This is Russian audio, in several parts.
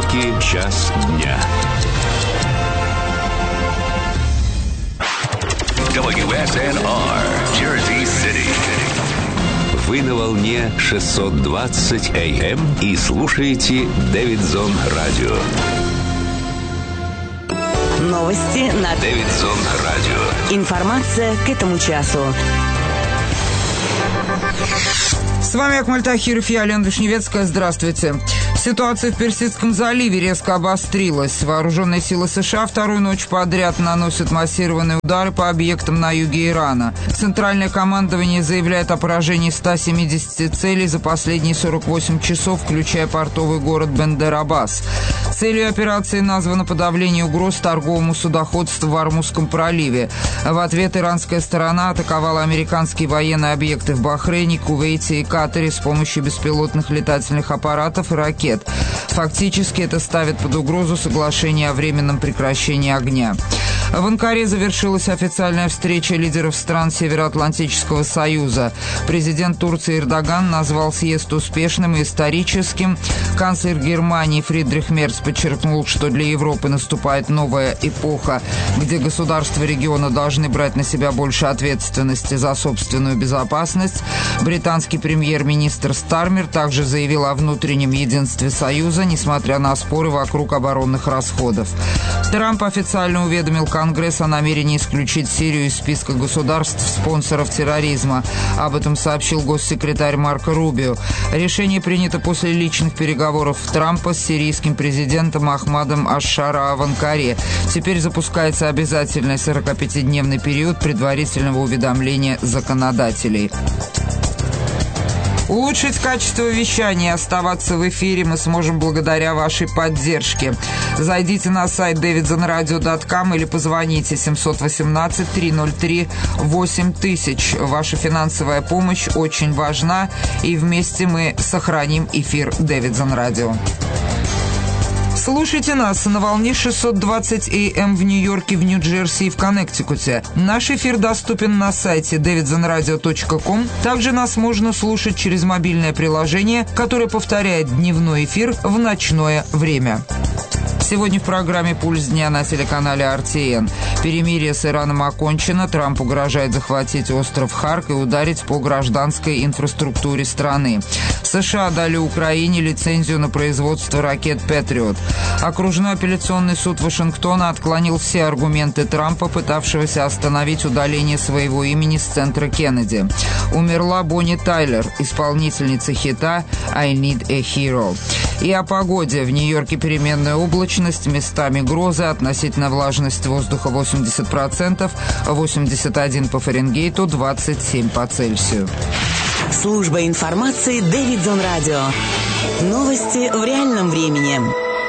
Нью-Йорке час дня. WSNR, Jersey City. Вы на волне 620 AM и слушаете Дэвидсон Радио. Новости на Дэвидсон Радио. Информация к этому часу. С вами Акмаль Тахиров, я Лена Вишневецкая. Здравствуйте. Ситуация в Персидском заливе резко обострилась. Вооруженные силы США вторую ночь подряд наносят массированные удары по объектам на юге Ирана. Центральное командование заявляет о поражении 170 целей за последние 48 часов, включая портовый город Бендер-Аббас. Целью операции названо подавление угроз торговому судоходству в Ормузском проливе. В ответ иранская сторона атаковала американские военные объекты в Бахрейне, Кувейте и Катаре с помощью беспилотных летательных аппаратов и ракет. Фактически это ставит под угрозу соглашение о временном прекращении огня. В Анкаре завершилась официальная встреча лидеров стран Североатлантического союза. Президент Турции Эрдоган назвал съезд успешным и историческим. Канцлер Германии Фридрих Мерц подчеркнул, что для Европы наступает новая эпоха, где государства региона должны брать на себя больше ответственности за собственную безопасность. Британский премьер-министр Стармер также заявил о внутреннем единстве Союза, несмотря на споры вокруг оборонных расходов. Трамп официально уведомил Конгресс о намерении исключить Сирию из списка государств-спонсоров терроризма. Об этом сообщил госсекретарь Марко Рубио. Решение принято после личных переговоров Трампа с сирийским президентом Ахмадом Аш-Шара в Анкаре. Теперь запускается обязательный 45-дневный период предварительного уведомления законодателей. Улучшить качество вещания и оставаться в эфире мы сможем благодаря вашей поддержке. Зайдите на сайт davidsonradio.com или позвоните 718-303-8000. Ваша финансовая помощь очень важна, и вместе мы сохраним эфир Дэвидсон Радио. Слушайте нас на волне 620 AM в Нью-Йорке, в Нью-Джерси и в Коннектикуте. Наш эфир доступен на сайте davidsonradio.com. Также нас можно слушать через мобильное приложение, которое повторяет дневной эфир в ночное время. Сегодня в программе «Пульс дня» на телеканале RTN. Перемирие с Ираном окончено. Трамп угрожает захватить остров Харк и ударить по гражданской инфраструктуре страны. США дали Украине лицензию на производство ракет «Патриот». Окружной апелляционный суд Вашингтона отклонил все аргументы Трампа, пытавшегося остановить удаление своего имени с центра Кеннеди. Умерла Бонни Тайлер, исполнительница хита «I Need a Hero». И о погоде. В Нью-Йорке переменная облачность, местами грозы, относительно влажность воздуха 80%, 81 по Фаренгейту, 27 по Цельсию. Служба информации Дэвидсон Радио. Новости в реальном времени.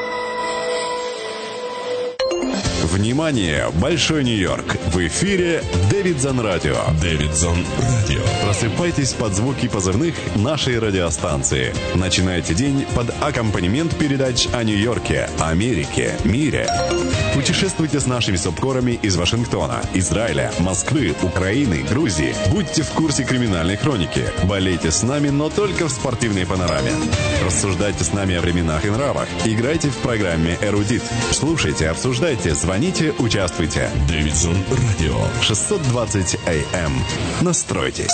Внимание! Большой Нью-Йорк! В эфире Дэвидсон Радио. Дэвидсон Радио. Просыпайтесь под звуки позывных нашей радиостанции. Начинайте день под аккомпанемент передач о Нью-Йорке, Америке, мире. Путешествуйте с нашими субкорами из Вашингтона, Израиля, Москвы, Украины, Грузии. Будьте в курсе криминальной хроники. Болейте с нами, но только в спортивной панораме. Рассуждайте с нами о временах и нравах. Играйте в программе «Эрудит». Слушайте, обсуждайте, звоните, участвуйте. Дэвидсон Радио. 620 AM. Настройтесь.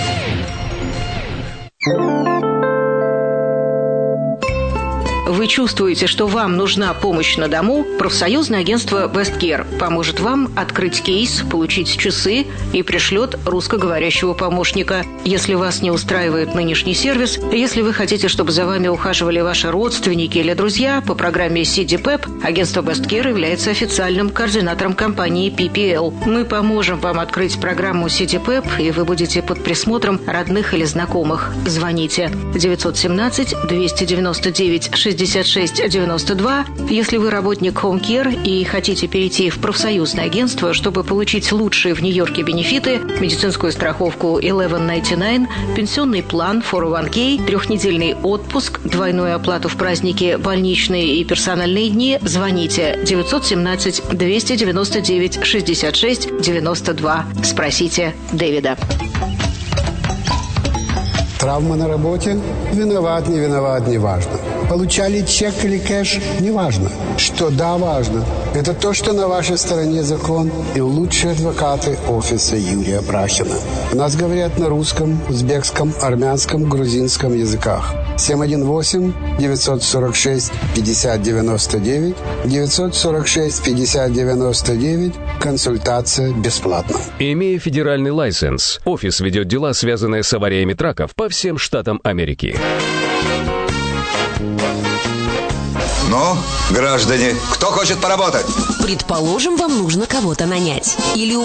Вы чувствуете, что вам нужна помощь на дому? Профсоюзное агентство Westcare поможет вам открыть кейс, получить часы и пришлет русскоговорящего помощника. Если вас не устраивает нынешний сервис, если вы хотите, чтобы за вами ухаживали ваши родственники или друзья, по программе CDPEP агентство Westcare является официальным координатором компании PPL. Мы поможем вам открыть программу CDPEP, и вы будете под присмотром родных или знакомых. Звоните 917-299-6692. Если вы работник Home Care и хотите перейти в профсоюзное агентство, чтобы получить лучшие в Нью-Йорке бенефиты, медицинскую страховку 1199, пенсионный план 401k, трехнедельный отпуск, двойную оплату в праздники, больничные и персональные дни, звоните 917-299-6692. Спросите Дэвида. Травма на работе? Виноват, не виноват, неважно. получали чек или кэш, неважно. Что да, важно, это то, что на вашей стороне закон и лучшие адвокаты офиса Юрия Брахина. У нас говорят на русском, узбекском, армянском, грузинском языках. 718-946-5099, 946-5099, консультация бесплатна. Имея федеральный лайсенс, офис ведет дела, связанные с авариями траков по всем штатам Америки. Ну, граждане, кто хочет поработать? Предположим, вам нужно кого-то нанять. Или у